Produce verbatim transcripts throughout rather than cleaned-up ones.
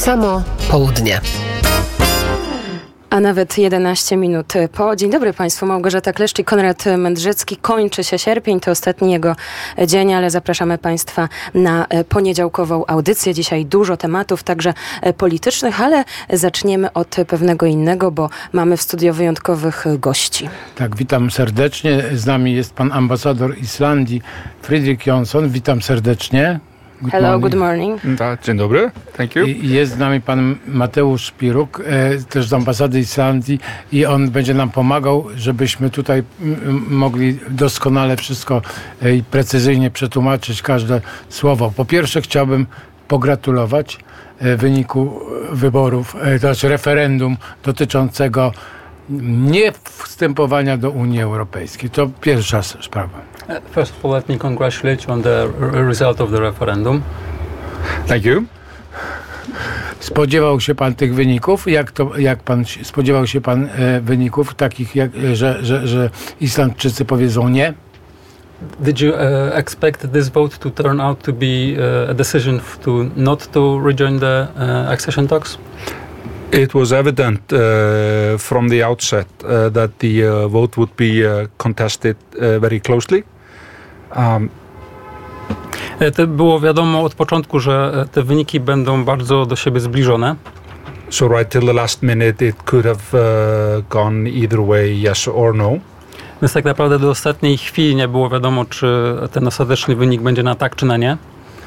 samo południe. A nawet jedenaście minut po. Dzień dobry Państwu, Małgorzata Kleszcz i Konrad Mędrzecki. Kończy się sierpień, to ostatni jego dzień, ale zapraszamy Państwa na poniedziałkową audycję. Dzisiaj dużo tematów, także politycznych, ale zaczniemy od pewnego innego, bo mamy w studio wyjątkowych gości. Tak, witam serdecznie. Z nami jest pan ambasador Islandii, Fridrik Jonsson. Witam serdecznie. Good Hello, morning. Good morning. Dzień dobry, thank you. I jest z nami pan Mateusz Szpiruk, e, też z ambasady Islandii, i on będzie nam pomagał, żebyśmy tutaj m- mogli doskonale wszystko e, i precyzyjnie przetłumaczyć każde słowo. Po pierwsze chciałbym pogratulować e, wyniku wyborów, e, to znaczy referendum dotyczącego nie wstępowania do Unii Europejskiej. To pierwsza sprawa. First of all, let me congratulate you on the result of the referendum. Thank you. Spodziewał się pan tych wyników? Jak to, jak pan spodziewał się pan e, wyników takich, jak, że, że, że Islandczycy powiedzą nie? Did you uh, expect this vote to turn out to be uh, a decision to not to rejoin the uh, accession talks? It was evident uh, from the outset uh, that the uh, vote would be uh, contested uh, very closely. Um, To było wiadomo od początku, że te wyniki będą bardzo do siebie zbliżone. So right till the last minute it could have uh, gone either way, yes or no. Więc tak naprawdę do ostatniej chwili nie było wiadomo, czy ten ostateczny wynik będzie na tak, czy na nie.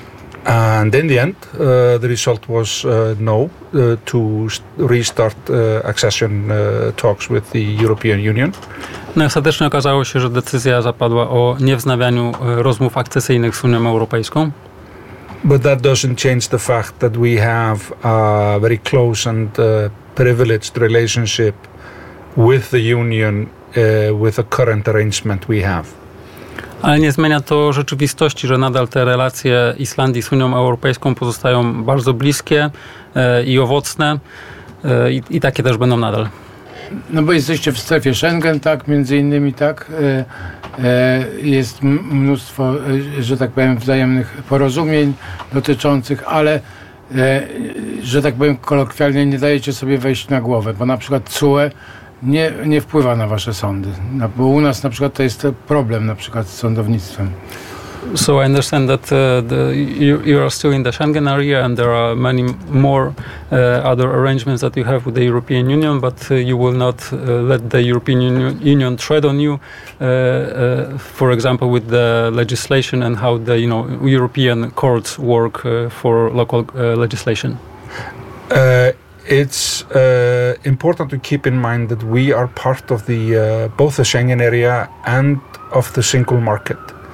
And in the end, uh, the result was uh, no uh, to restart uh, accession uh, talks with the European Union. No i ostatecznie okazało się, że decyzja zapadła o niewznawianiu rozmów akcesyjnych z Unią Europejską. But that doesn't change the fact that we have a very close and uh, privileged relationship with the Union uh, with the current arrangement we have. Ale nie zmienia to rzeczywistości, że nadal te relacje Islandii z Unią Europejską pozostają bardzo bliskie e, i owocne e, i, i takie też będą nadal. No bo jesteście w strefie Schengen, tak, między innymi, tak, e, e, jest m- mnóstwo, e, że tak powiem, wzajemnych porozumień dotyczących, ale, e, że tak powiem kolokwialnie, nie dajecie sobie wejść na głowę, bo na przykład C U E nie, nie wpływa na wasze sądy, no, bo u nas na przykład to jest problem na przykład z sądownictwem. So I understand that uh, the, you, you are still in the Schengen area and there are many more uh, other arrangements that you have with the European Union, but uh, you will not uh, let the European Union, Union tread on you, uh, uh, for example, with the legislation and how the you know European courts work uh, for local uh, legislation. Uh, It's uh, important to keep in mind that we are part of the uh, both the Schengen area and of the single market.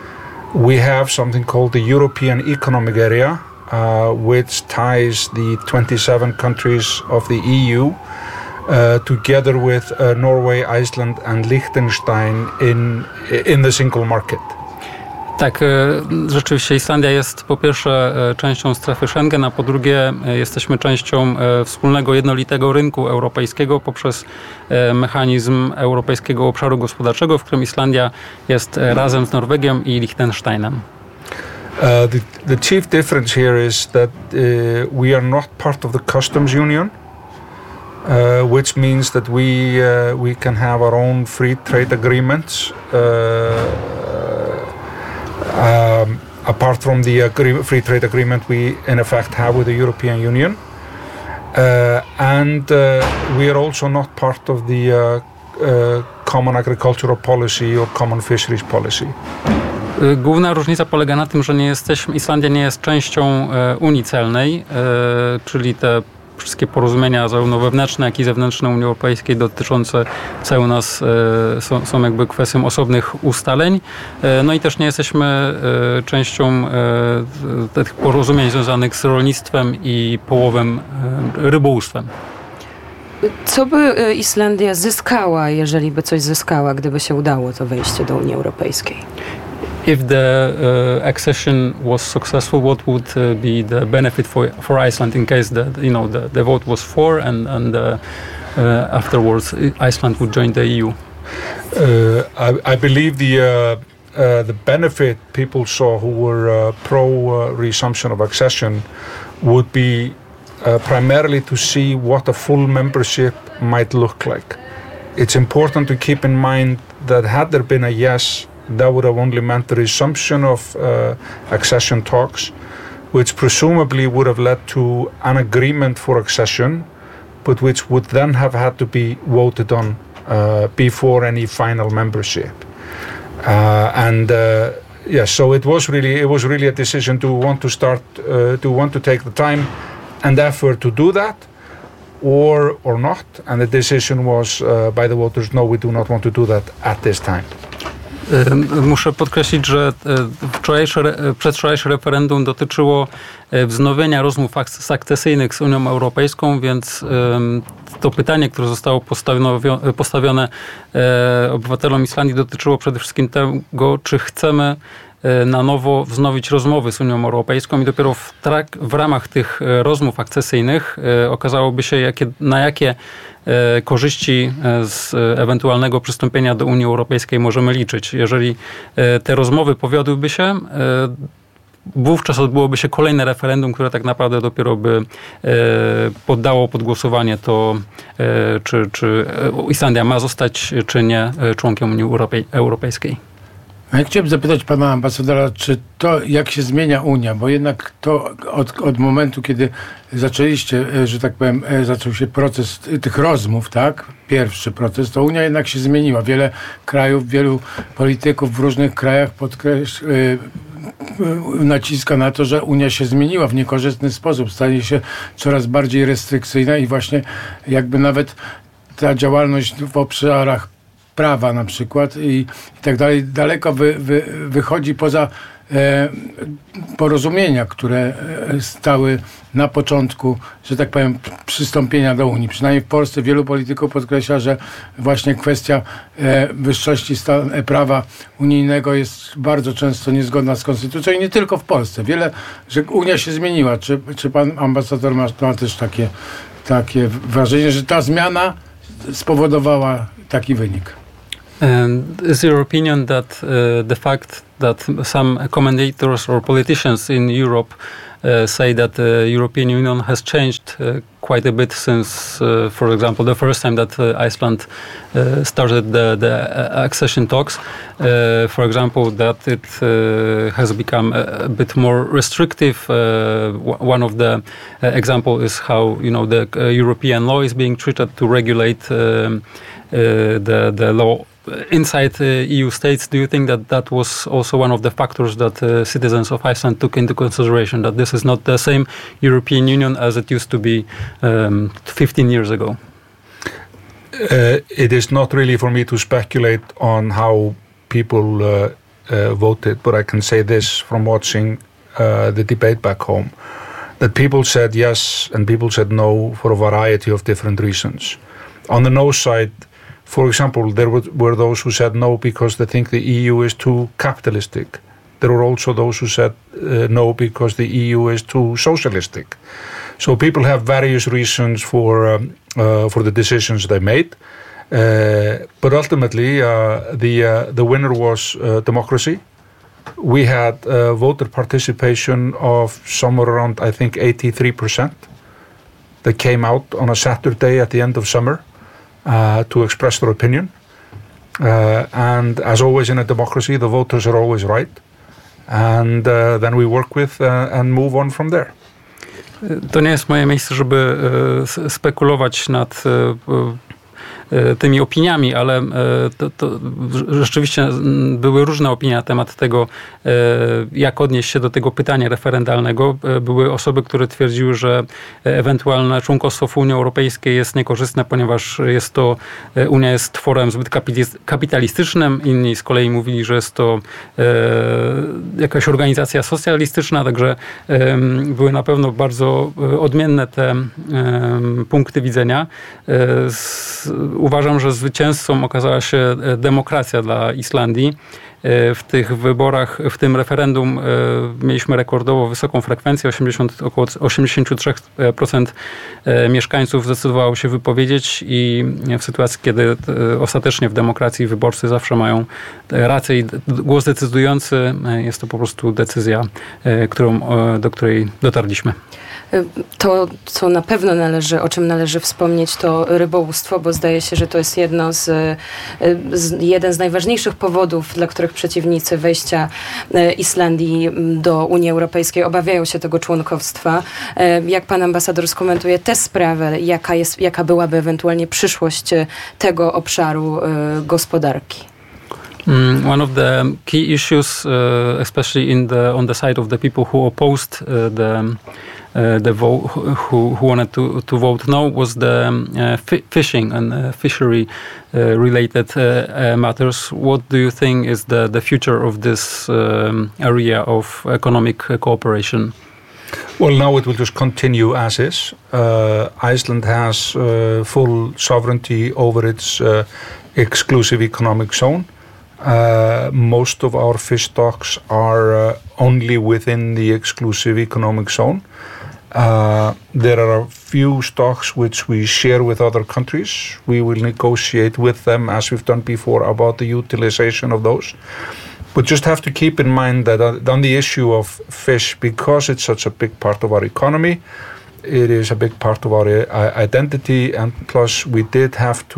We have something called the European Economic Area, uh, which ties the twenty-seven countries of the E U uh, together with uh, Norway, Iceland and Liechtenstein in in the single market. Tak, rzeczywiście Islandia jest po pierwsze częścią strefy Schengen, a po drugie jesteśmy częścią wspólnego jednolitego rynku europejskiego poprzez mechanizm Europejskiego Obszaru Gospodarczego, w którym Islandia jest razem z Norwegią i Liechtensteinem. Uh, the, the chief difference here is that uh, we are not part of the customs union, uh, which means that we uh, we can have our own free trade agreements. Uh, Um, apart from the agree- free trade agreement we in effect have with the European Union. Uh, and uh, we are also not part of the uh, uh, common agricultural policy or common fisheries policy. Główna różnica polega na tym, że nie jesteśmy, Islandia nie jest częścią e, Unii Celnej, e, czyli te wszystkie porozumienia zarówno wewnętrzne, jak i zewnętrzne Unii Europejskiej dotyczące cały nas e, są, są jakby kwestią osobnych ustaleń. E, no i też nie jesteśmy e, częścią e, tych porozumień związanych z rolnictwem i połowem, e, rybołówstwem. Co by Islandia zyskała, jeżeli by coś zyskała, gdyby się udało to wejście do Unii Europejskiej? If the uh, accession was successful, what would uh, be the benefit for for Iceland in case the you know the, the vote was for and and uh, uh, afterwards Iceland would join the E U? Uh, I, I believe the uh, uh, the benefit people saw who were uh, pro uh, resumption of accession would be uh, primarily to see what a full membership might look like. It's important to keep in mind that had there been a yes, that would have only meant the resumption of uh, accession talks, which presumably would have led to an agreement for accession, but which would then have had to be voted on uh, before any final membership. Uh, and uh, yes, so it was really it was really a decision to want to start uh, to want to take the time and effort to do that, or or not. And the decision was uh, by the voters, no, we do not want to do that at this time. Muszę podkreślić, że wczorajsze, przedwczorajsze referendum dotyczyło wznowienia rozmów akcesyjnych z Unią Europejską, więc to pytanie, które zostało postawione obywatelom Islandii, dotyczyło przede wszystkim tego, czy chcemy na nowo wznowić rozmowy z Unią Europejską i dopiero w, trak, w ramach tych rozmów akcesyjnych okazałoby się, jakie, na jakie korzyści z ewentualnego przystąpienia do Unii Europejskiej możemy liczyć. Jeżeli te rozmowy powiodłyby się, wówczas odbyłoby się kolejne referendum, które tak naprawdę dopiero by poddało pod głosowanie to, czy, czy Islandia ma zostać, czy nie członkiem Unii Europej- Europejskiej. Ja chciałem zapytać pana ambasadora, czy to, jak się zmienia Unia, bo jednak to od, od momentu, kiedy zaczęliście, że tak powiem, zaczął się proces tych rozmów, tak? Pierwszy proces, to Unia jednak się zmieniła. Wiele krajów, wielu polityków w różnych krajach podkreś, naciska na to, że Unia się zmieniła w niekorzystny sposób, stanie się coraz bardziej restrykcyjna i właśnie jakby nawet ta działalność w obszarach prawa na przykład i, i tak dalej, daleko wy, wy, wychodzi poza e, porozumienia, które stały na początku, że tak powiem, przystąpienia do Unii. Przynajmniej w Polsce wielu polityków podkreśla, że właśnie kwestia e, wyższości stan, e, prawa unijnego jest bardzo często niezgodna z konstytucją i nie tylko w Polsce. Wiele, że Unia się zmieniła. Czy, czy pan ambasador ma, ma też takie, takie wrażenie, że ta zmiana spowodowała taki wynik? And is your opinion that uh, the fact that some commentators or politicians in Europe uh, say that the European Union has changed uh, quite a bit since, uh, for example, the first time that uh, Iceland uh, started the, the accession talks, uh, for example, that it uh, has become a, a bit more restrictive. Uh, w- one of the uh, example is how, you know, the uh, European law is being treated to regulate um, uh, the the law inside uh, E U states. Do you think that that was also one of the factors that uh, citizens of Iceland took into consideration, that this is not the same European Union as it used to be um, fifteen years ago? Uh, it is not really for me to speculate on how people uh, uh, voted, but I can say this from watching uh, the debate back home, that people said yes and people said no for a variety of different reasons. On the no side, for example, there were, were those who said no because they think the E U is too capitalistic. There were also those who said uh, no because the E U is too socialistic. So people have various reasons for um, uh, for the decisions they made. Uh, but ultimately, uh, the uh, the winner was uh, democracy. We had uh, voter participation of somewhere around, I think, eighty-three percent that came out on a Saturday at the end of summer uh, to express their opinion. Uh, and as always in a democracy, the voters are always right. And uh, then we work with uh, and move on from there. To nie jest moje miejsce, żeby e, spekulować nad e, tymi opiniami, ale to, to rzeczywiście były różne opinie na temat tego, jak odnieść się do tego pytania referendalnego. Były osoby, które twierdziły, że ewentualne członkostwo w Unii Europejskiej jest niekorzystne, ponieważ jest to, Unia jest tworem zbyt kapitalistycznym. Inni z kolei mówili, że jest to jakaś organizacja socjalistyczna, także były na pewno bardzo odmienne te punkty widzenia. Uważam, że zwycięzcą okazała się demokracja dla Islandii. W tych wyborach, w tym referendum mieliśmy rekordowo wysoką frekwencję. osiemdziesiąt, około osiemdziesiąt trzy procent mieszkańców zdecydowało się wypowiedzieć i w sytuacji, kiedy ostatecznie w demokracji wyborcy zawsze mają rację i głos decydujący, jest to po prostu decyzja, którą, do której dotarliśmy. To, co na pewno należy, o czym należy wspomnieć, to rybołówstwo, bo zdaje się, że to jest jedno z, z, jeden z najważniejszych powodów, dla których przeciwnicy wejścia Islandii do Unii Europejskiej obawiają się tego członkostwa. Jak pan ambasador skomentuje tę sprawę, jaka jest, jaka byłaby ewentualnie przyszłość tego obszaru gospodarki? Mm, one of the key issues, uh, especially in the on the side of the people who opposed uh, the uh, the vote, who who wanted to to vote no, was the uh, fi- fishing and uh, fishery uh, related uh, uh, matters. What do you think is the the future of this um, area of economic cooperation? Well, now it will just continue as is. Uh, Iceland has uh, full sovereignty over its uh, exclusive economic zone. Uh, most of our fish stocks are uh, only within the exclusive economic zone. Uh, there are a few stocks which we share with other countries. We will negotiate with them, as we've done before, about the utilization of those. But just have to keep in mind that uh, on the issue of fish, because it's such a big part of our economy, it is a big part of our uh, identity, and plus we did have to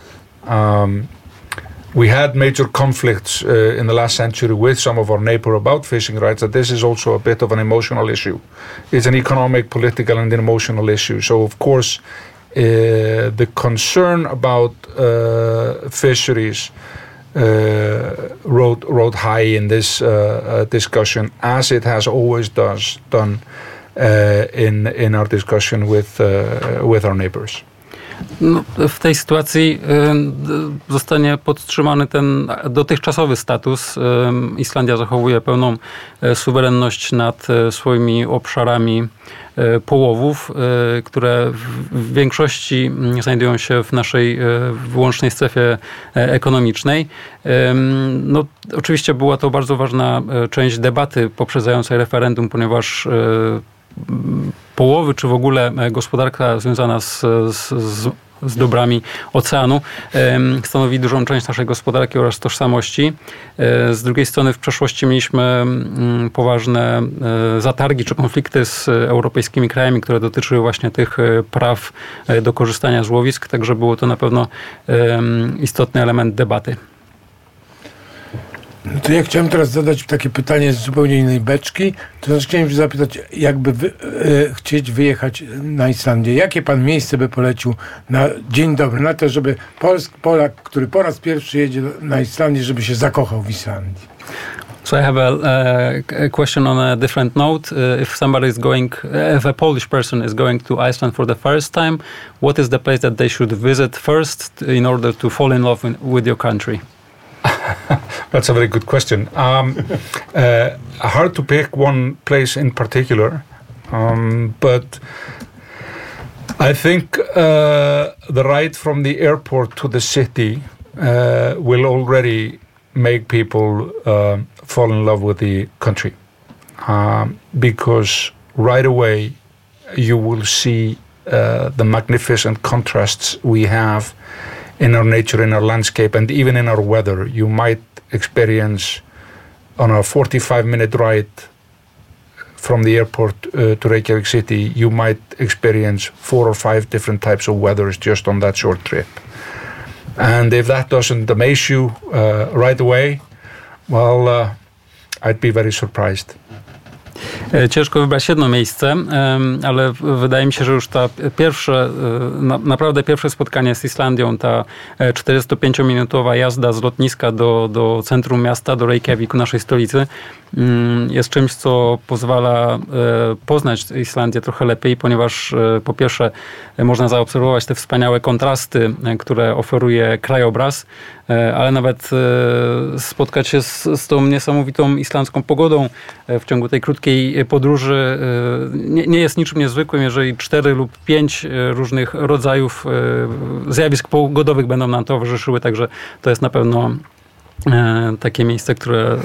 um, We had major conflicts uh, in the last century with some of our neighbor about fishing rights, and this is also a bit of an emotional issue. It's an economic, political, and emotional issue. So, of course, uh, the concern about uh, fisheries uh, rode, rode high in this uh, uh, discussion, as it has always does done uh, in in our discussion with uh, with our neighbors. No, w tej sytuacji y, zostanie podtrzymany ten dotychczasowy status. Y, Islandia zachowuje pełną y, suwerenność nad y, swoimi obszarami y, połowów, y, które w, w większości znajdują się w naszej y, wyłącznej strefie y, ekonomicznej. Y, no, oczywiście była to bardzo ważna y, część debaty poprzedzającej referendum, ponieważ y, połowy, czy w ogóle gospodarka związana z, z, z, z dobrami oceanu stanowi dużą część naszej gospodarki oraz tożsamości. Z drugiej strony w przeszłości mieliśmy poważne zatargi czy konflikty z europejskimi krajami, które dotyczyły właśnie tych praw do korzystania z łowisk, także było to na pewno istotny element debaty. No to ja chciałem teraz zadać takie pytanie z zupełnie innej beczki. To znaczy chciałem zapytać, jakby wy, e, chcieć wyjechać na Islandię, jakie pan miejsce by polecił na dzień dobry, na to, żeby Polsk, Polak, który po raz pierwszy jedzie na Islandię, żeby się zakochał w Islandii? So I have a, a question on a different note. Uh, if somebody is going, uh, if a Polish person is going to Iceland for the first time, what is the place that they should visit first in order to fall in love in, with your country? That's a very good question. Um, uh, hard to pick one place in particular, um, but I think uh, the ride from the airport to the city uh, will already make people uh, fall in love with the country, um, because right away you will see uh, the magnificent contrasts we have in our nature, in our landscape, and even in our weather. You might experience on a forty-five minute ride from the airport uh, to Reykjavik city, you might experience four or five different types of weathers just on that short trip. And if that doesn't amaze you uh, right away, well, uh, I'd be very surprised. Ciężko wybrać jedno miejsce, ale wydaje mi się, że już ta pierwsze, naprawdę pierwsze spotkanie z Islandią, ta czterdziestopięciominutowa jazda z lotniska do, do centrum miasta, do Reykjaviku, naszej stolicy, jest czymś, co pozwala poznać Islandię trochę lepiej, ponieważ po pierwsze można zaobserwować te wspaniałe kontrasty, które oferuje krajobraz, ale nawet spotkać się z, z tą niesamowitą islandzką pogodą w ciągu tej krótkiej podróży. Nie, nie jest niczym niezwykłym, jeżeli cztery lub pięć różnych rodzajów zjawisk pogodowych będą nam towarzyszyły, także to jest na pewno takie miejsce, które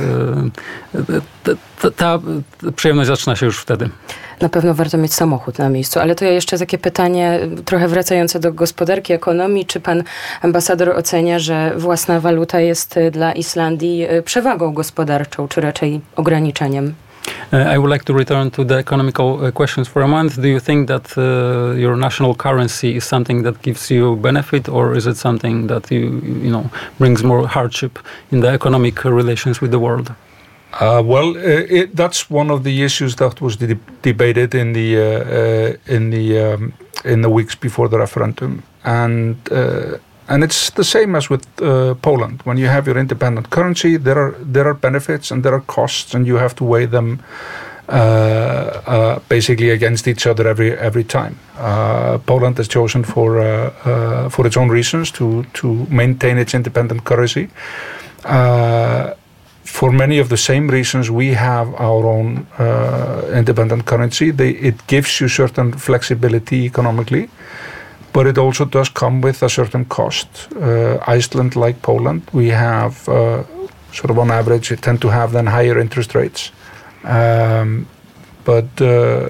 ta, ta przyjemność zaczyna się już wtedy. Na pewno warto mieć samochód na miejscu, ale to ja jeszcze takie pytanie trochę wracające do gospodarki, ekonomii. Czy pan ambasador ocenia, że własna waluta jest dla Islandii przewagą gospodarczą, czy raczej ograniczeniem? Uh, I would like to return to the economical uh, questions for a moment. Do you think that uh, your national currency is something that gives you benefit, or is it something that you you know brings more hardship in the economic relations with the world? Uh, well, uh, it, that's one of the issues that was de- debated in the uh, uh, in the um, in the weeks before the referendum, and. Uh, And it's the same as with uh, Poland. When you have your independent currency, there are there are benefits and there are costs, and you have to weigh them uh, uh, basically against each other every every time. Uh, Poland has chosen for uh, uh, for its own reasons to to maintain its independent currency. Uh, for many of the same reasons, we have our own uh, independent currency. They, it gives you certain flexibility economically. But it also does come with a certain cost. Uh, Iceland, like Poland, we have uh, sort of on average tend to have then higher interest rates. Um, but uh,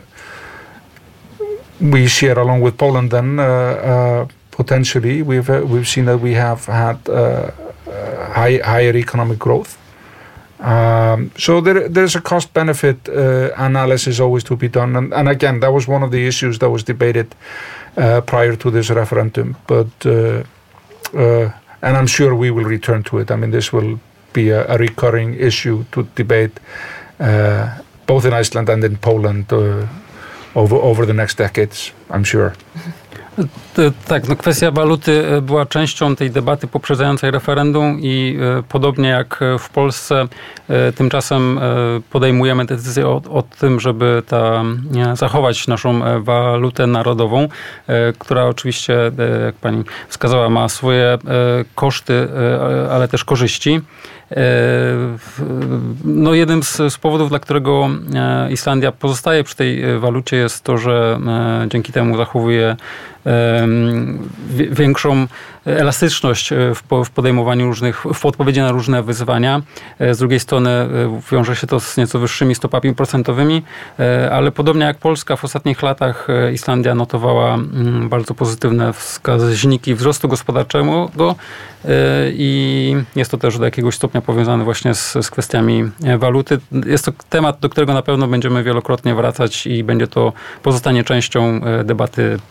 we share along with Poland then uh, uh, potentially we've uh, we've seen that we have had uh, uh, high, higher economic growth. Um, so there there's a cost benefit uh, analysis always to be done, and, and again that was one of the issues that was debated Uh, prior to this referendum, but uh, uh, and I'm sure we will return to it. I mean, this will be a, a recurring issue to debate uh, both in Iceland and in Poland uh, over over the next decades, I'm sure. Tak, no kwestia waluty była częścią tej debaty poprzedzającej referendum i e, podobnie jak w Polsce e, tymczasem e, podejmujemy decyzję o, o tym, żeby ta, e, zachować naszą e, walutę narodową, e, która oczywiście, e, jak pani wskazała, ma swoje e, koszty, e, ale też korzyści. No jednym z, z powodów, dla którego Islandia pozostaje przy tej walucie, jest to, że dzięki temu zachowuje większą elastyczność w podejmowaniu różnych, w odpowiedzi na różne wyzwania. Z drugiej strony wiąże się to z nieco wyższymi stopami procentowymi, ale podobnie jak Polska w ostatnich latach Islandia notowała bardzo pozytywne wskaźniki wzrostu gospodarczego i jest to też do jakiegoś stopnia powiązane właśnie z, z kwestiami waluty. Jest to temat, do którego na pewno będziemy wielokrotnie wracać i będzie to, pozostanie częścią debaty